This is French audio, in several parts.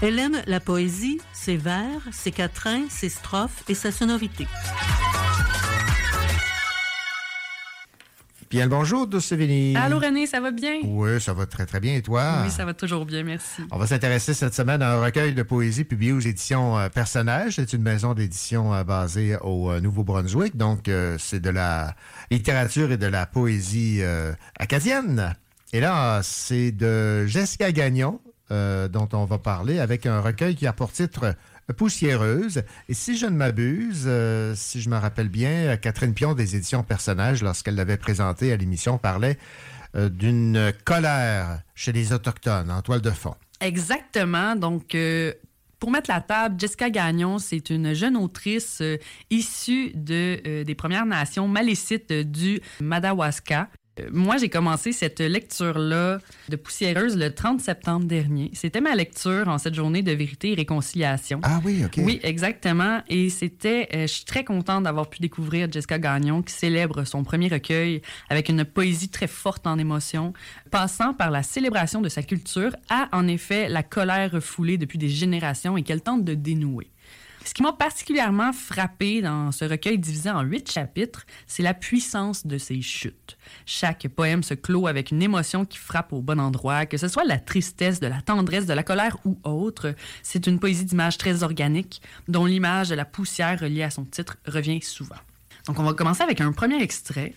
Elle aime la poésie, ses vers, ses quatrains, ses strophes et sa sonorité. Bien le bonjour, Douce-Sévigny. Allô René, ça va bien? Oui, ça va très très bien. Et toi? Oui, ça va toujours bien, merci. On va s'intéresser cette semaine à un recueil de poésie publié aux éditions Personnages. C'est une maison d'édition basée au Nouveau-Brunswick. Donc, c'est de la littérature et de la poésie acadienne. Et là, c'est de Jessica Gagnon dont on va parler avec un recueil qui a pour titre Poussiéreuse. Et si je ne m'abuse, si je me rappelle bien, Catherine Pion des éditions Personnages, lorsqu'elle l'avait présenté à l'émission, parlait d'une colère chez les Autochtones en toile de fond. Exactement. Donc, pour mettre la table, Jessica Gagnon, c'est une jeune autrice issue des Premières Nations malécites du Madawaska. Moi, j'ai commencé cette lecture-là de Poussiéreuse le 30 septembre dernier. C'était ma lecture en cette journée de vérité et réconciliation. Ah oui, OK. Oui, exactement. Et je suis très contente d'avoir pu découvrir Jessica Gagnon qui célèbre son premier recueil avec une poésie très forte en émotion, passant par la célébration de sa culture à, en effet, la colère refoulée depuis des générations et qu'elle tente de dénouer. Ce qui m'a particulièrement frappé dans ce recueil divisé en 8 chapitres, c'est la puissance de ses chutes. Chaque poème se clôt avec une émotion qui frappe au bon endroit, que ce soit la tristesse, de la tendresse, de la colère ou autre. C'est une poésie d'images très organique, dont l'image de la poussière reliée à son titre revient souvent. Donc on va commencer avec un premier extrait.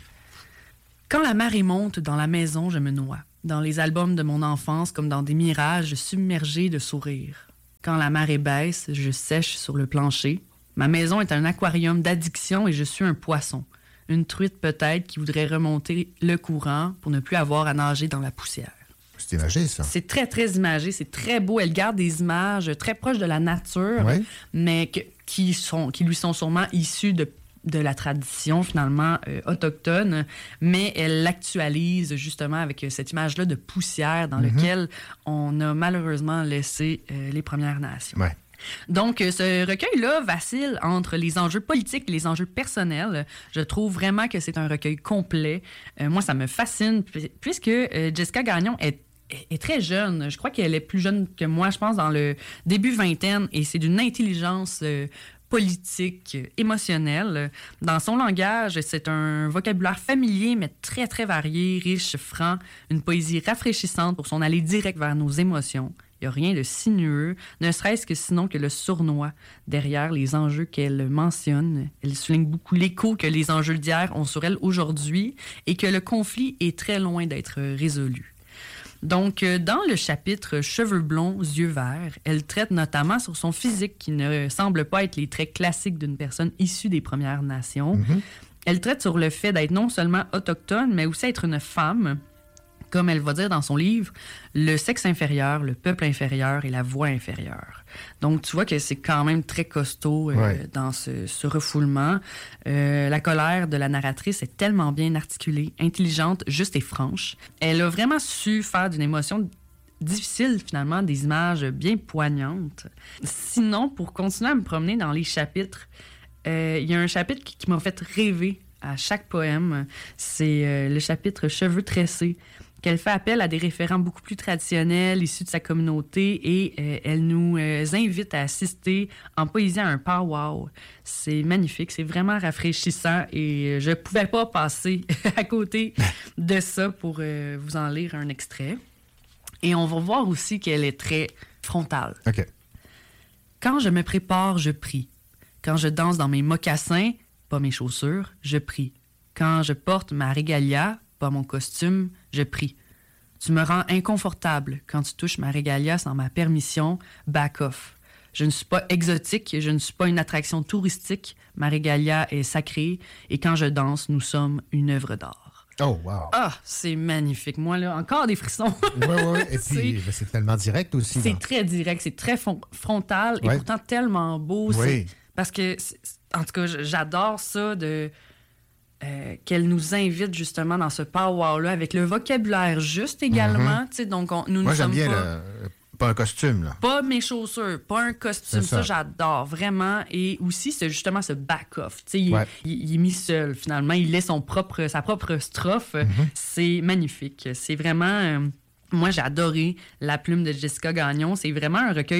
« Quand la marée monte dans la maison, je me noie. Dans les albums de mon enfance, comme dans des mirages submergés de sourires. Quand la marée baisse, je sèche sur le plancher. Ma maison est un aquarium d'addiction et je suis un poisson. Une truite peut-être qui voudrait remonter le courant pour ne plus avoir à nager dans la poussière. » C'est imagé, ça. C'est très, très imagé. C'est très beau. Elle garde des images très proches de la nature, oui, mais qui lui sont sûrement issues de la tradition, finalement, autochtone, mais elle l'actualise justement avec cette image-là de poussière dans laquelle on a malheureusement laissé les Premières Nations. Ouais. Donc, ce recueil-là vacille entre les enjeux politiques et les enjeux personnels. Je trouve vraiment que c'est un recueil complet. Moi, ça me fascine, puisque Jessica Gagnon est très jeune. Je crois qu'elle est plus jeune que moi, je pense, dans le début vingtaine, et c'est d'une intelligence politique, émotionnelle. Dans son langage, c'est un vocabulaire familier, mais très, très varié, riche, franc, une poésie rafraîchissante pour s'en aller direct vers nos émotions. Il n'y a rien de sinueux, ne serait-ce que sinon que le sournois derrière les enjeux qu'elle mentionne. Elle souligne beaucoup l'écho que les enjeux d'hier ont sur elle aujourd'hui et que le conflit est très loin d'être résolu. Donc, dans le chapitre « Cheveux blonds, yeux verts », elle traite notamment sur son physique qui ne semble pas être les traits classiques d'une personne issue des Premières Nations. Elle traite sur le fait d'être non seulement autochtone, mais aussi être une femme, comme elle va dire dans son livre, le sexe inférieur, le peuple inférieur et la voix inférieure. Donc, tu vois que c'est quand même très costaud dans ce refoulement. La colère de la narratrice est tellement bien articulée, intelligente, juste et franche. Elle a vraiment su faire d'une émotion difficile, finalement, des images bien poignantes. Sinon, pour continuer à me promener dans les chapitres, il y a un chapitre qui m'a fait rêver à chaque poème. C'est le chapitre « Cheveux tressés », qu'elle fait appel à des référents beaucoup plus traditionnels issus de sa communauté et elle nous invite à assister en poésie à un powwow. C'est magnifique, c'est vraiment rafraîchissant et je ne pouvais pas passer à côté de ça pour vous en lire un extrait. Et on va voir aussi qu'elle est très frontale. OK. Quand je me prépare, je prie. Quand je danse dans mes mocassins, pas mes chaussures, je prie. Quand je porte ma régalia, pas mon costume, je prie. Tu me rends inconfortable quand tu touches ma régalia sans ma permission, back off. Je ne suis pas exotique, je ne suis pas une attraction touristique, ma régalia est sacrée et quand je danse, nous sommes une œuvre d'art. Oh, wow. Ah, c'est magnifique. Moi, là, encore des frissons. Oui. Et puis, c'est tellement direct aussi. C'est très direct, c'est très frontal et pourtant tellement beau. Oui. Parce que, en tout cas, j'adore ça qu'elle nous invite justement dans ce powwow-là avec le vocabulaire juste également. Donc nous Moi, j'aime sommes bien pas un costume. Là. Pas mes chaussures, pas un costume. Ça, j'adore vraiment. Et aussi, c'est justement ce back-off. Il est mis seul, finalement. Il laisse sa propre strophe. C'est magnifique. C'est vraiment... moi, j'ai adoré La plume de Jessica Gagnon. C'est vraiment un recueil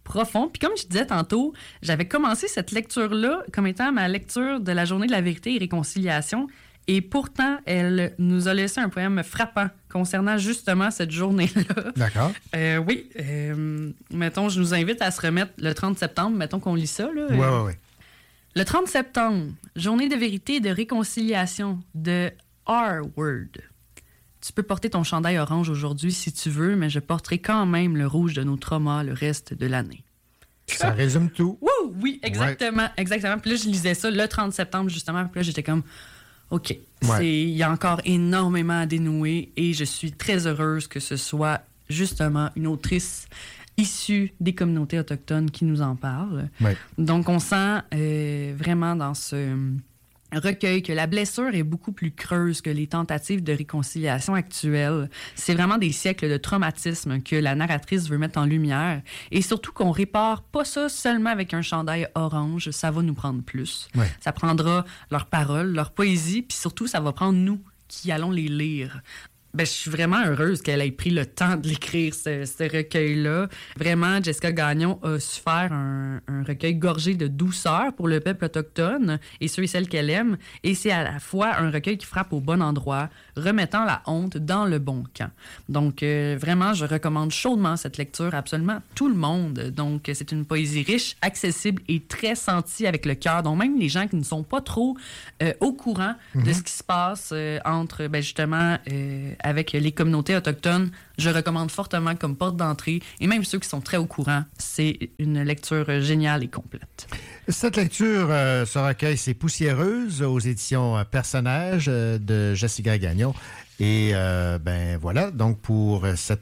profond. Puis comme je disais tantôt, j'avais commencé cette lecture-là comme étant ma lecture de la Journée de la vérité et réconciliation. Et pourtant, elle nous a laissé un poème frappant concernant justement cette journée-là. D'accord. Oui. Mettons, je nous invite à se remettre le 30 septembre. Mettons qu'on lit ça. Oui. Le 30 septembre, Journée de vérité et de réconciliation de R-Word. Tu peux porter ton chandail orange aujourd'hui si tu veux, mais je porterai quand même le rouge de nos traumas le reste de l'année. Ça résume tout. Oui, exactement. Ouais. Exactement. Puis là, je lisais ça le 30 septembre, justement. Puis là, j'étais comme... OK, il y a encore énormément à dénouer et je suis très heureuse que ce soit justement une autrice issue des communautés autochtones qui nous en parle. Ouais. Donc, on sent vraiment dans ce recueil que la blessure est beaucoup plus creuse que les tentatives de réconciliation actuelles. C'est vraiment des siècles de traumatisme que la narratrice veut mettre en lumière et surtout qu'on répare pas ça seulement avec un chandail orange, ça va nous prendre plus. Ouais. Ça prendra leurs paroles, leur poésie, puis surtout ça va prendre nous qui allons les lire. Je suis vraiment heureuse qu'elle ait pris le temps de l'écrire, ce recueil-là. Vraiment, Jessica Gagnon a su faire un recueil gorgé de douceur pour le peuple autochtone et ceux et celles qu'elle aime. Et c'est à la fois un recueil qui frappe au bon endroit, remettant la honte dans le bon camp. Donc, vraiment, je recommande chaudement cette lecture à absolument tout le monde. Donc, c'est une poésie riche, accessible et très sentie avec le cœur. Donc, même les gens qui ne sont pas trop au courant de ce qui se passe entre, justement... avec les communautés autochtones, je recommande fortement comme porte d'entrée. Et même ceux qui sont très au courant, c'est une lecture géniale et complète. Cette lecture, ce recueil, c'est Poussiéreuse aux éditions Personnages de Jessica Gagnon. Et voilà, donc pour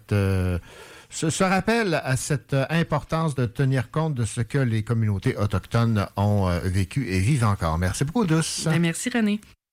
ce rappel à cette importance de tenir compte de ce que les communautés autochtones ont vécu et vivent encore. Merci beaucoup, Douce. Merci, René.